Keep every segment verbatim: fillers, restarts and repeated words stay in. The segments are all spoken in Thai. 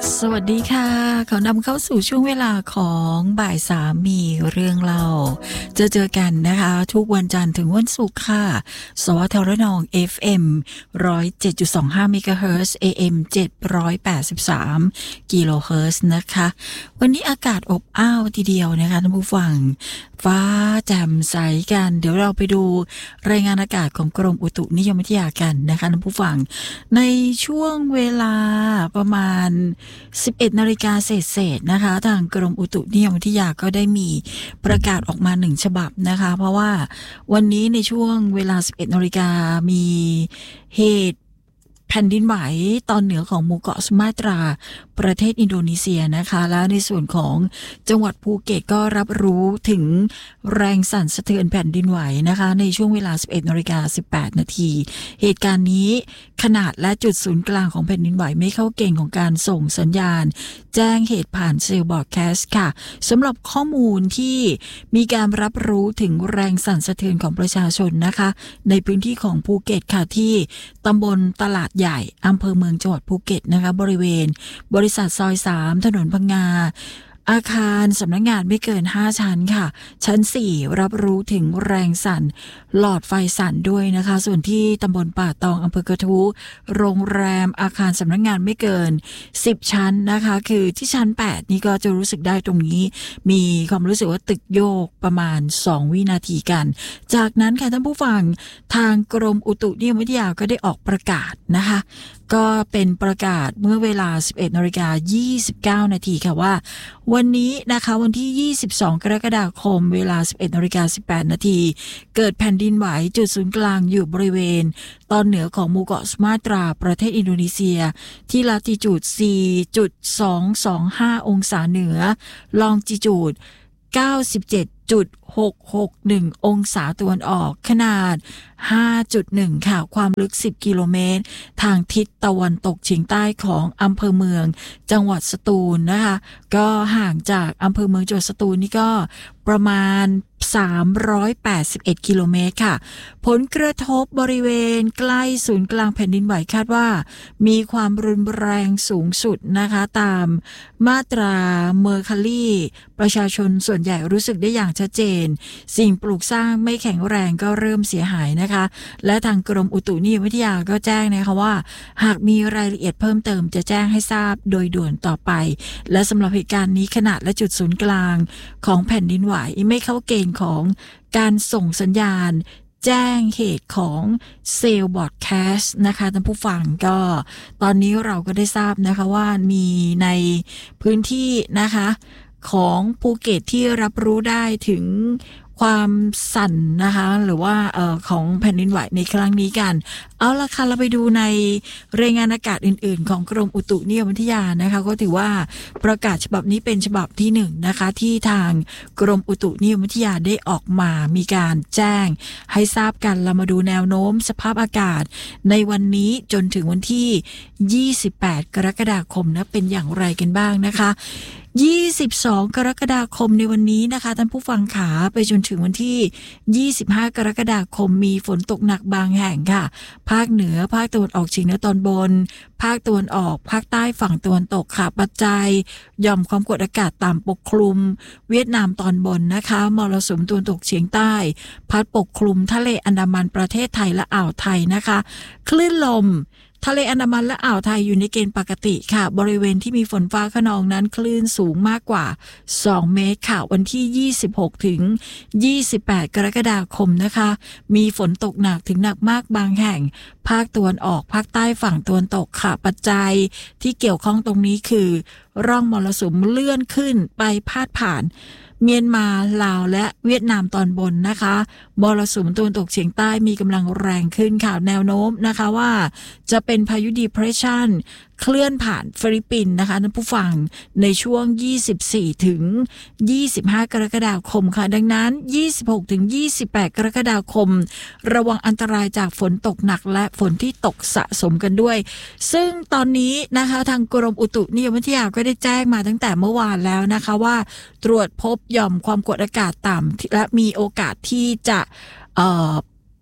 สวัสดีค่ะขอนำเข้าสู่ช่วงเวลาของบ่ายสามมีเรื่องเล่าจะเจอกันนะคะทุกวันจันทร์ถึงวันศุกร์ค่ะสวทรนอง เอฟ เอ็ม หนึ่งร้อยเจ็ดจุดสองห้า เมกะเฮิรตซ์ เอ เอ็ม เจ็ดร้อยแปดสิบสาม กิโลเฮิรตซ์นะคะวันนี้อากาศอบอ้าวทีเดียวนะคะท่านผู้ฟังฟ้าแจ่มใสกันเดี๋ยวเราไปดูรายงานอากาศของกรมอุตุนิยมวิทยากันนะคะท่านผู้ฟังในช่วงเวลาประมาณสิบเอ็ดนาฬิกาเศษๆนะคะทางกรมอุตุนิยมวิทยาก็ได้มีประกาศออกมาหนึ่งฉบับนะคะเพราะว่าวันนี้ในช่วงเวลาสิบเอ็ดนาฬิกามีเหตุแผ่นดินไหวตอนเหนือของหมู่เกาะสุมาตราประเทศอินโดนีเซียนะคะและในส่วนของจังหวัดภูเก็ตก็รับรู้ถึงแรงสั่นสะเทือนแผ่นดินไหวนะคะในช่วงเวลา สิบเอ็ดนาฬิกาสิบแปดนาทีเหตุการณ์นี้ขนาดและจุดศูนย์กลางของแผ่นดินไหวไม่เข้าเกณฑ์ของการส่งสัญญาณแจ้งเหตุผ่านเซลล์บอร์ดแคสต์ค่ะสำหรับข้อมูลที่มีการรับรู้ถึงแรงสั่นสะเทือนของประชาชนนะคะในพื้นที่ของภูเก็ตค่ะที่ตำบลตลาดใหญ่อำเภอเมืองจังหวัดภูเก็ตนะคะบริเวณบริษัทซอยสามถนนพังงาอาคารสำนักงานไม่เกินห้าชั้นค่ะชั้นสี่รับรู้ถึงแรงสั่นหลอดไฟสั่นด้วยนะคะส่วนที่ตำบลป่าตองอำเภอกระทู้โรงแรมอาคารสำนักงานไม่เกินสิบชั้นนะคะคือที่ชั้นแปดนี่ก็จะรู้สึกได้ตรงนี้มีความรู้สึกว่าตึกโยกประมาณสองวินาทีกันจากนั้นค่ะท่านผู้ฟังทางกรมอุตุนิยมวิทยาก็ได้ออกประกาศนะคะก็เป็นประกาศเมื่อเวลา สิบเอ็ดนาฬิกายี่สิบเก้านาทีค่ะว่าวันนี้นะคะวันที่ยี่สิบสองกรกฎาคมเวลา สิบเอ็ดนาฬิกาสิบแปดนาทีเกิดแผ่นดินไหวจุดศูนย์กลางอยู่บริเวณตอนเหนือของหมู่เกาะสุมาตราประเทศอินโดนีเซียที่ลาติจูด สี่จุดสองสองห้า องศาเหนือลองจิจูด เก้าสิบเจ็ดจุดหกหกหนึ่ง องศาตะวันออกขนาด ห้าจุดหนึ่ง ค่ะความลึกสิบกิโลเมตรทางทิศตะวันตกเฉียงใต้ของอำเภอเมืองจังหวัดสตูลนะคะก็ห่างจากอำเภอเมืองจังหวัดสตูลนี่ก็ประมาณสามร้อยแปดสิบเอ็ดกิโลเมตรค่ะผลกระทบบริเวณใกล้ศูนย์กลางแผ่นดินไหวคาดว่ามีความรุนแรงสูงสุดนะคะตามมาตราเมอร์คาลีประชาชนส่วนใหญ่รู้สึกได้อย่างชัดเจนสิ่งปลูกสร้างไม่แข็งแรงก็เริ่มเสียหายนะคะและทางกรมอุตุนิยมวิทยาก็แจ้งนะคะว่าหากมีรายละเอียดเพิ่มเติมจะแจ้งให้ทราบโดยด่วนต่อไปและสำหรับเหตุการณ์นี้ขนาดและจุดศูนย์กลางของแผ่นดินไหวไม่เข้าเกณฑ์ของการส่งสัญญาณแจ้งเหตุของเซลล์บอร์ดแคสต์นะคะท่านผู้ฟังก็ตอนนี้เราก็ได้ทราบนะคะว่ามีในพื้นที่นะคะของภูเก็ตที่รับรู้ได้ถึงความสั่นนะคะหรือว่าเอ่อของแผ่นดินไหวในครั้งนี้กันเอาละค่ะเราไปดูในรายงานอากาศอื่นๆของกรมอุตุนิยมวิทยานะคะก็ถือว่าประกาศฉบับนี้เป็นฉบับที่หนึ่งนะคะที่ทางกรมอุตุนิยมวิทยาได้ออกมามีการแจ้งให้ทราบกันเรามาดูแนวโน้มสภาพอากาศในวันนี้จนถึงวันที่ยี่สิบแปดกรกฎาคมนะเป็นอย่างไรกันบ้างนะคะยี่สิบสองกรกฎาคมในวันนี้นะคะท่านผู้ฟังขาไปจนถึงวันที่ยี่สิบห้ากรกฎาคมมีฝนตกหนักบางแห่งค่ะภาคเหนือภาคตะวันออกเฉียงเหนือตอนบนภาคตะวันออกภาคใต้ฝั่งตะวันตกค่ะปัจจัยหย่อมความกดอากาศต่ำปกคลุมเวียดนามตอนบนนะคะมรสุมตะวันตกเฉียงใต้พัดปกคลุมทะเลอันดามันประเทศไทยและอ่าวไทยนะคะคลื่นลมทะเลอันดามันและอ่าวไทยอยู่ในเกณฑ์ปกติค่ะบริเวณที่มีฝนฟ้าคะนองนั้นคลื่นสูงมากกว่าสองเมตรค่ะวันที่ยี่สิบหกถึงยี่สิบแปดกรกฎาคมนะคะมีฝนตกหนักถึงหนักมากบางแห่งภาคตะวันออกภาคใต้ฝั่งตะวันตกค่ะปัจจัยที่เกี่ยวข้องตรงนี้คือร่องมรสุมเลื่อนขึ้นไปพาดผ่านเมียนมาลาวและเวียดนามตอนบนนะคะมรสุมตะวันตกเฉียงใต้มีกำลังแรงขึ้นค่ะแนวโน้มนะคะว่าจะเป็นพายุ Depression เคลื่อนผ่านฟิลิปปินส์นะคะท่านผู้ฟังในช่วงยี่สิบสี่ถึงยี่สิบห้ากรกฎาคมค่ะดังนั้นยี่สิบหกถึงยี่สิบแปดกรกฎาคมระวังอันตรายจากฝนตกหนักและฝนที่ตกสะสมกันด้วยซึ่งตอนนี้นะคะทางกรมอุตุนิยมวิทยาก็ได้แจ้งมาตั้งแต่เมื่อวานแล้วนะคะว่าตรวจพบหย่อมความกดอากาศต่ำและมีโอกาสที่จะเอ่อ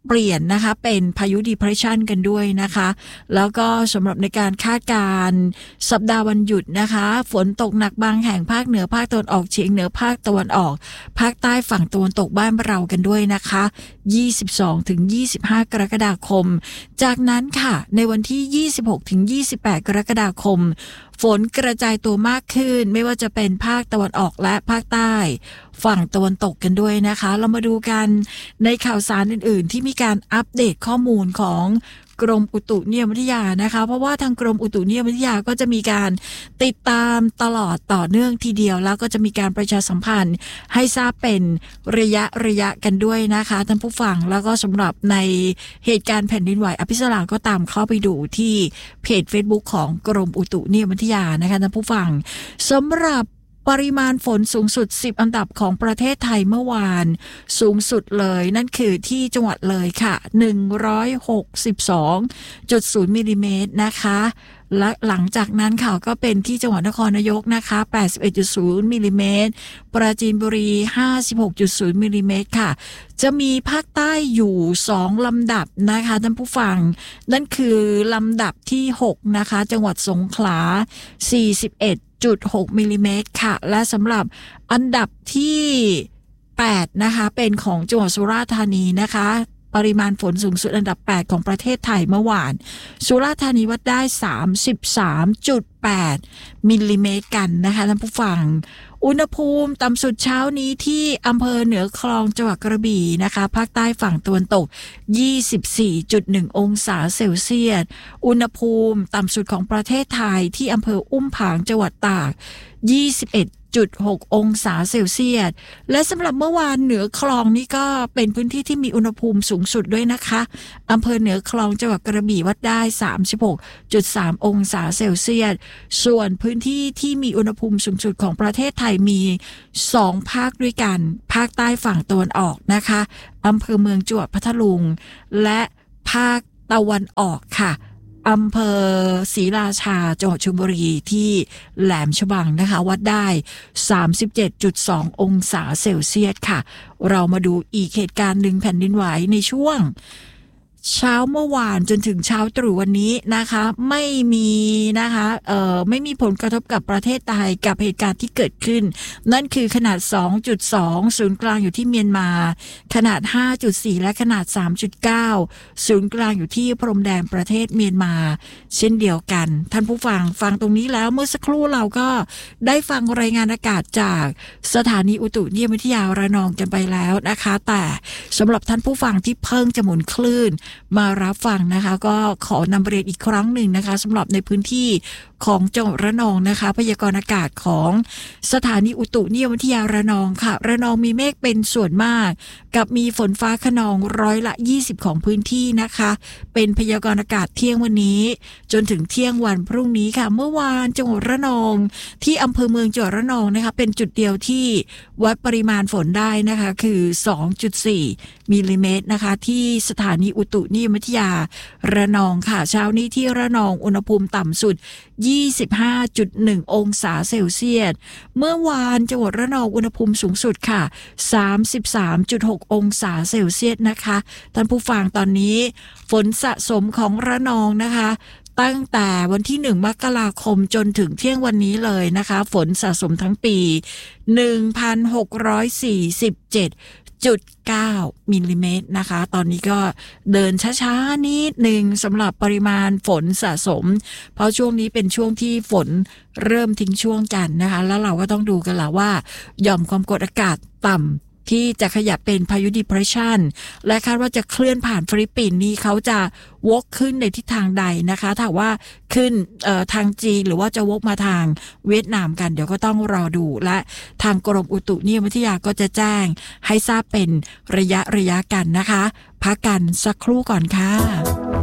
เปลี่ยนนะคะเป็นพายุ depression กันด้วยนะคะแล้วก็สำหรับในการคาดการณ์สัปดาห์วันหยุดนะคะฝนตกหนักบางแห่งภาคเหนือภาคตะวันออกเฉียงเหนือภาคตะวันออกภาคใต้ฝั่งตะวันตกบ้านเรากันด้วยนะคะยี่สิบสองถึงยี่สิบห้ากรกฎาคมจากนั้นค่ะในวันที่ยี่สิบหกถึงยี่สิบแปดกรกฎาคมฝนกระจายตัวมากขึ้นไม่ว่าจะเป็นภาคตะวันออกและภาคใต้ฝั่งตะวันตกกันด้วยนะคะเรามาดูกันในข่าวสารอื่นๆที่มีการอัปเดตข้อมูลของกรมอุตุนิยมวิทยานะคะเพราะว่าทางกรมอุตุนิยมวิทยาก็จะมีการติดตามตลอดต่อเนื่องทีเดียวแล้วก็จะมีการประชาสัมพันธ์ให้ทราบเป็นระยะระยะกันด้วยนะคะท่านผู้ฟังแล้วก็สำหรับในเหตุการณ์แผ่นดินไหวอภิสราก็ตามเข้าไปดูที่เพจ Facebook ของกรมอุตุนิยมวิทยานะคะท่านผู้ฟังสำหรับปริมาณฝนสูงสุดสิบอันดับของประเทศไทยเมื่อวานสูงสุดเลยนั่นคือที่จังหวัดเลยค่ะ หนึ่งร้อยหกสิบสองจุดศูนย์ มิลลิเมตรนะคะและหลังจากนั้นค่ะก็เป็นที่จังหวัดนครนายกนะคะ แปดสิบเอ็ดจุดศูนย์ มิลลิเมตรปราจีนบุรี ห้าสิบหกจุดศูนย์ มิลลิเมตรค่ะจะมีภาคใต้อยู่สองลำดับนะคะท่านผู้ฟังนั่นคือลำดับที่หกนะคะจังหวัดสงขลา สี่สิบเอ็ดจุดหก มิลลิเมตรค่ะและสำหรับอันดับที่แปดนะคะเป็นของจังหวัดสุราษฎร์ธานีนะคะปริมาณฝนสูงสุดอันดับแปดของประเทศไทยเมื่อวานสุราษฎร์ธานีวัดได้ สามสิบสามจุดแปด มิลลิเมตรกันนะคะท่านผู้ฟังอุณหภูมิต่ำสุดเช้านี้ที่อำเภอเหนือคลองจังหวัดกระบี่นะคะภาคใต้ฝั่งตะวันตก ยี่สิบสี่จุดหนึ่ง องศาเซลเซียสอุณหภูมิต่ำสุดของประเทศไทยที่อำเภออุ้มผางจังหวัดตาก ยี่สิบเอ็ดจุดหก องศาเซลเซียสและสำหรับเมื่อวานเหนือคลองนี่ก็เป็นพื้นที่ที่มีอุณหภูมิสูงสุดด้วยนะคะอำเภอเหนือคลองจังหวัดกระบี่วัดได้ สามสิบหกจุดสาม องศาเซลเซียสส่วนพื้นที่ที่มีอุณหภูมิสูงสุดของประเทศไทยมีสองภาคด้วยกันภาคใต้ฝั่งตะวันออกนะคะอำเภอเมืองจังหวัดพัทลุงและภาคตะวันออกค่ะอำเภอศรีราชาจังหวัดชลบุรีที่แหลมฉบังนะคะวัดได้ สามสิบเจ็ดจุดสอง องศาเซลเซียสค่ะเรามาดูอีกเหตุการณ์หนึ่งแผ่นดินไหวในช่วงเช้าเมื่อวานจนถึงเช้าตรู่วันนี้นะคะไม่มีนะคะเอ่อไม่มีผลกระทบกับประเทศไทยกับเหตุการณ์ที่เกิดขึ้นนั่นคือขนาด สองจุดสอง ศูนย์กลางอยู่ที่เมียนมาขนาด ห้าจุดสี่ และขนาด สามจุดเก้า ศูนย์กลางอยู่ที่พรมแดนประเทศเมียนมาเช่นเดียวกันท่านผู้ฟังฟังตรงนี้แล้วเมื่อสักครู่เราก็ได้ฟังรายงานอากาศจากสถานีอุตุนิยมวิทยาระนองกันไปแล้วนะคะแต่สำหรับท่านผู้ฟังที่เพิ่งจะหมุนคลื่นมารับฟังนะคะก็ขอนำเรียนอีกครั้งหนึ่งนะคะสำหรับในพื้นที่ของจังหวัดระนองนะคะพยากรณ์อากาศของสถานีอุตุนิยมวิทยาระนองค่ะระนองมีเมฆเป็นส่วนมากกับมีฝนฟ้าคะนองร้อยละยี่สิบของพื้นที่นะคะเป็นพยากรณ์อากาศเที่ยงวันนี้จนถึงเที่ยงวันพรุ่งนี้ค่ะเมื่อวานจังหวัดระนองที่อำเภอเมืองจังหวัดระนองนะคะเป็นจุดเดียวที่วัดปริมาณฝนได้นะคะคือ สองจุดสี่ มิลลิเมตรนะคะที่สถานีอุตุนิยมวิทยาระนองค่ะเช้านี้ที่ระนองอุณหภูมิต่ำสุด ยี่สิบห้าจุดหนึ่ง องศาเซลเซียสเมื่อวานจังหวัดระนองอุณหภูมิสูงสุดค่ะ สามสิบสามจุดหก องศาเซลเซียสนะคะท่านผู้ฟังตอนนี้ฝนสะสมของระนองนะคะตั้งแต่วันที่หนึ่งมกราคมจนถึงเที่ยงวันนี้เลยนะคะฝนสะสมทั้งปี หนึ่งพันหกร้อยสี่สิบเจ็ดจุดเก้า มิลลิเมตรนะคะตอนนี้ก็เดินช้าๆนิดหนึ่งสำหรับปริมาณฝนสะสมเพราะช่วงนี้เป็นช่วงที่ฝนเริ่มทิ้งช่วงกันนะคะแล้วเราก็ต้องดูกันละว่าหย่อมความกดอากาศต่ำที่จะขยับเป็นพายุ depression และคาดว่าจะเคลื่อนผ่านฟิลิปปินส์นี่เขาจะวกขึ้นในทิศทางใดนะคะถ้าว่าขึ้นทางจีนหรือว่าจะวกมาทางเวียดนามกันเดี๋ยวก็ต้องรอดูและทางกรมอุตุนิยมวิทยาก็จะแจ้งให้ทราบเป็นระยะระยะกันนะคะพักกันสักครู่ก่อนค่ะ